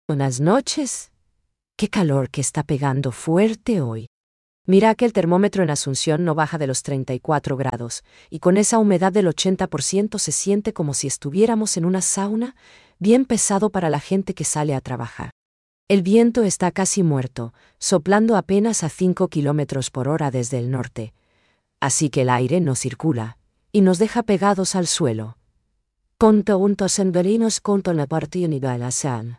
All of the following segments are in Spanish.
Buenas noches. Qué calor que está pegando fuerte hoy. Mira que el termómetro en Asunción no baja de los 34 grados, y con esa humedad del 80% se siente como si estuviéramos en una sauna, bien pesado para la gente que sale a trabajar. El viento está casi muerto, soplando apenas a 5 kilómetros por hora desde el norte. Así que el aire no circula, y nos deja pegados al suelo. Conto untos senderinos conto la partida la san.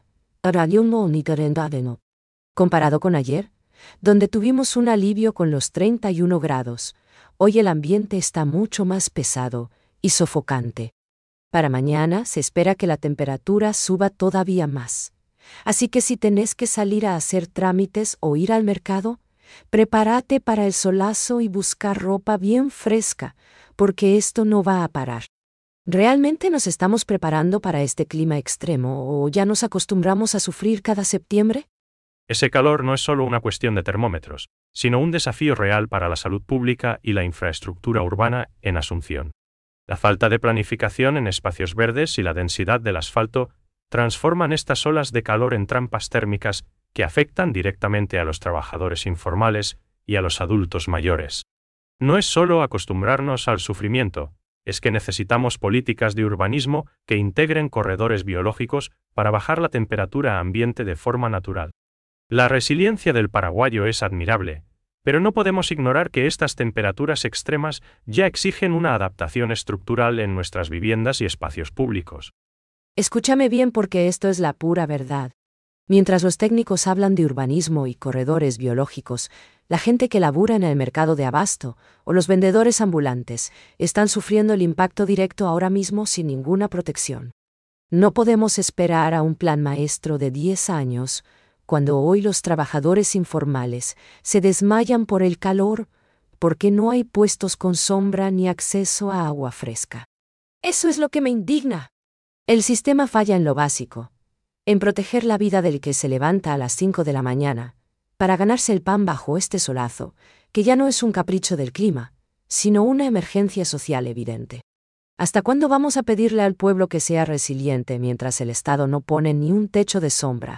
Comparado con ayer, donde tuvimos un alivio con los 31 grados, hoy el ambiente está mucho más pesado y sofocante. Para mañana se espera que la temperatura suba todavía más. Así que si tenés que salir a hacer trámites o ir al mercado, prepárate para el solazo y buscar ropa bien fresca, porque esto no va a parar. ¿Realmente nos estamos preparando para este clima extremo o ya nos acostumbramos a sufrir cada septiembre? Ese calor no es solo una cuestión de termómetros, sino un desafío real para la salud pública y la infraestructura urbana en Asunción. La falta de planificación en espacios verdes y la densidad del asfalto transforman estas olas de calor en trampas térmicas que afectan directamente a los trabajadores informales y a los adultos mayores. No es solo acostumbrarnos al sufrimiento, es que necesitamos políticas de urbanismo que integren corredores biológicos para bajar la temperatura ambiente de forma natural. La resiliencia del paraguayo es admirable, pero no podemos ignorar que estas temperaturas extremas ya exigen una adaptación estructural en nuestras viviendas y espacios públicos. Escúchame bien porque esto es la pura verdad. Mientras los técnicos hablan de urbanismo y corredores biológicos, la gente que labura en el mercado de abasto o los vendedores ambulantes están sufriendo el impacto directo ahora mismo sin ninguna protección. No podemos esperar a un plan maestro de 10 años, cuando hoy los trabajadores informales se desmayan por el calor porque no hay puestos con sombra ni acceso a agua fresca. Eso es lo que me indigna. El sistema falla en lo básico, en proteger la vida del que se levanta a las 5 de la mañana, para ganarse el pan bajo este solazo, que ya no es un capricho del clima, sino una emergencia social evidente. ¿Hasta cuándo vamos a pedirle al pueblo que sea resiliente mientras el Estado no pone ni un techo de sombra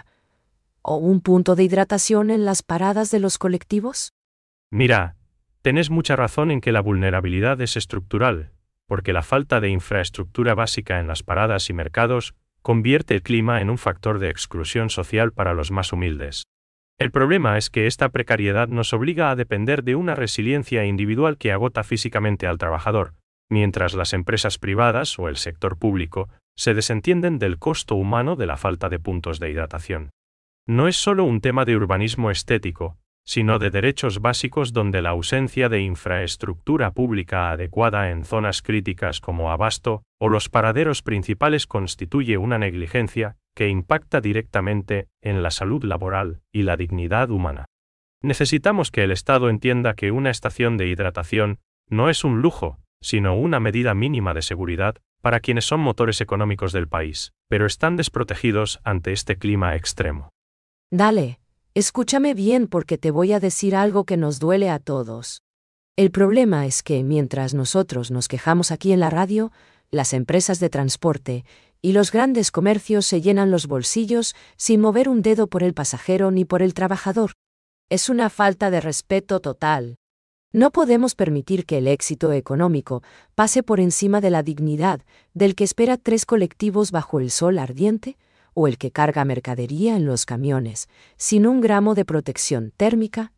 o un punto de hidratación en las paradas de los colectivos? Mira, tenés mucha razón en que la vulnerabilidad es estructural, porque la falta de infraestructura básica en las paradas y mercados convierte el clima en un factor de exclusión social para los más humildes. El problema es que esta precariedad nos obliga a depender de una resiliencia individual que agota físicamente al trabajador, mientras las empresas privadas o el sector público se desentienden del costo humano de la falta de puntos de hidratación. No es solo un tema de urbanismo estético, sino de derechos básicos donde la ausencia de infraestructura pública adecuada en zonas críticas como abasto o los paraderos principales constituye una negligencia que impacta directamente en la salud laboral y la dignidad humana. Necesitamos que el Estado entienda que una estación de hidratación no es un lujo, sino una medida mínima de seguridad para quienes son motores económicos del país, pero están desprotegidos ante este clima extremo. Dale, escúchame bien porque te voy a decir algo que nos duele a todos. El problema es que mientras nosotros nos quejamos aquí en la radio, las empresas de transporte y los grandes comercios se llenan los bolsillos sin mover un dedo por el pasajero ni por el trabajador. Es una falta de respeto total. No podemos permitir que el éxito económico pase por encima de la dignidad del que espera 3 colectivos bajo el sol ardiente o el que carga mercadería en los camiones, sin un gramo de protección térmica.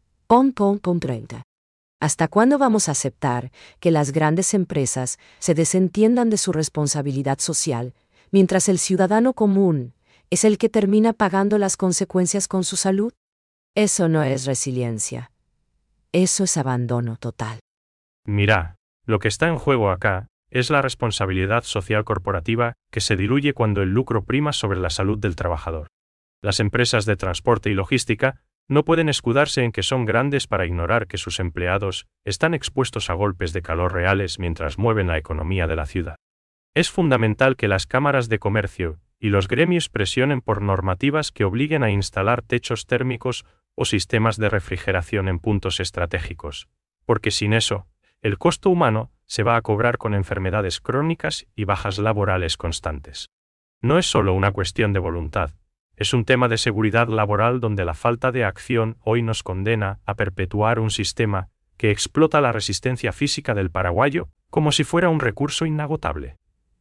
30. ¿Hasta cuándo vamos a aceptar que las grandes empresas se desentiendan de su responsabilidad social, mientras el ciudadano común es el que termina pagando las consecuencias con su salud? Eso no es resiliencia. Eso es abandono total. Mira, lo que está en juego acá es la responsabilidad social corporativa que se diluye cuando el lucro prima sobre la salud del trabajador. Las empresas de transporte y logística no pueden escudarse en que son grandes para ignorar que sus empleados están expuestos a golpes de calor reales mientras mueven la economía de la ciudad. Es fundamental que las cámaras de comercio y los gremios presionen por normativas que obliguen a instalar techos térmicos o sistemas de refrigeración en puntos estratégicos, porque sin eso, el costo humano se va a cobrar con enfermedades crónicas y bajas laborales constantes. No es solo una cuestión de voluntad, Es un tema de seguridad laboral donde la falta de acción hoy nos condena a perpetuar un sistema que explota la resistencia física del paraguayo como si fuera un recurso inagotable.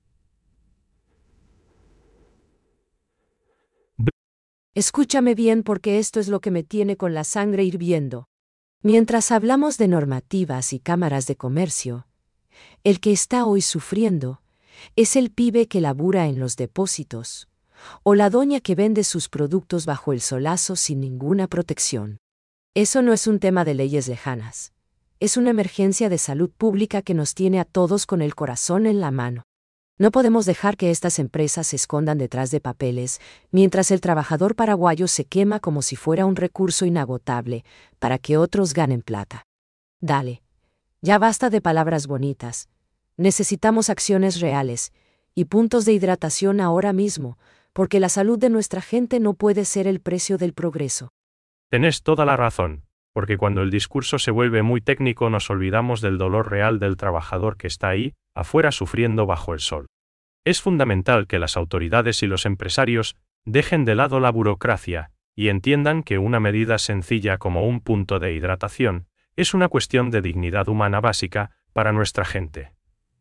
Escúchame bien porque esto es lo que me tiene con la sangre hirviendo. Mientras hablamos de normativas y cámaras de comercio, el que está hoy sufriendo es el pibe que labura en los depósitos, o la doña que vende sus productos bajo el solazo sin ninguna protección. Eso no es un tema de leyes lejanas. Es una emergencia de salud pública que nos tiene a todos con el corazón en la mano. No podemos dejar que estas empresas se escondan detrás de papeles, mientras el trabajador paraguayo se quema como si fuera un recurso inagotable, para que otros ganen plata. Dale. Ya basta de palabras bonitas. Necesitamos acciones reales, y puntos de hidratación ahora mismo, porque la salud de nuestra gente no puede ser el precio del progreso. Tenés toda la razón, porque cuando el discurso se vuelve muy técnico nos olvidamos del dolor real del trabajador que está ahí, afuera sufriendo bajo el sol. Es fundamental que las autoridades y los empresarios dejen de lado la burocracia y entiendan que una medida sencilla como un punto de hidratación es una cuestión de dignidad humana básica para nuestra gente.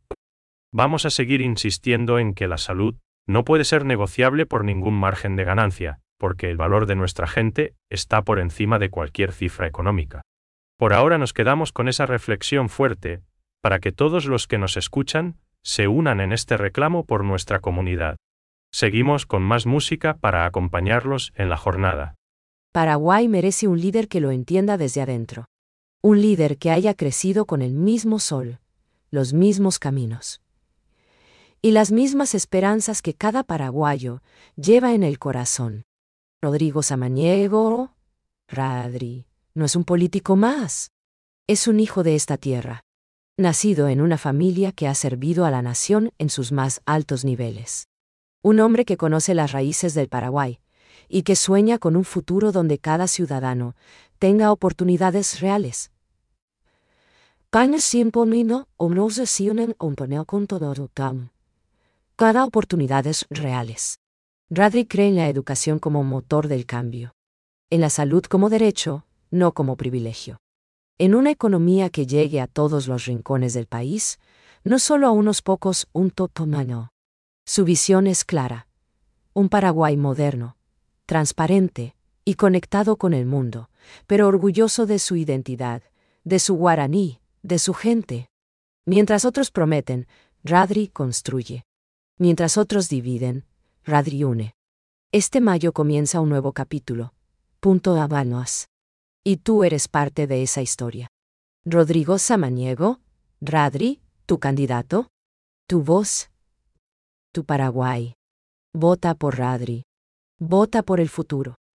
Vamos a seguir insistiendo en que la salud no puede ser negociable por ningún margen de ganancia, porque el valor de nuestra gente está por encima de cualquier cifra económica. Por ahora nos quedamos con esa reflexión fuerte, para que todos los que nos escuchan se unan en este reclamo por nuestra comunidad. Seguimos con más música para acompañarlos en la jornada. Paraguay merece un líder que lo entienda desde adentro. Un líder que haya crecido con el mismo sol, los mismos caminos y las mismas esperanzas que cada paraguayo lleva en el corazón. Rodrigo Samaniego, Radri, no es un político más. Es un hijo de esta tierra, nacido en una familia que ha servido a la nación en sus más altos niveles. Un hombre que conoce las raíces del Paraguay y que sueña con un futuro donde cada ciudadano tenga oportunidades reales. Cada oportunidades reales. Radri cree en la educación como motor del cambio. En la salud como derecho, no como privilegio. En una economía que llegue a todos los rincones del país, no solo a unos pocos, un totomano. Su visión es clara. Un Paraguay moderno, transparente y conectado con el mundo, pero orgulloso de su identidad, de su guaraní, de su gente. Mientras otros prometen, Radri construye. Mientras otros dividen, Radri une. Este mayo comienza un nuevo capítulo. Punto Habanos. Y tú eres parte de esa historia. Rodrigo Samaniego, Radri, tu candidato, tu voz, tu Paraguay. Vota por Radri. Vota por el futuro.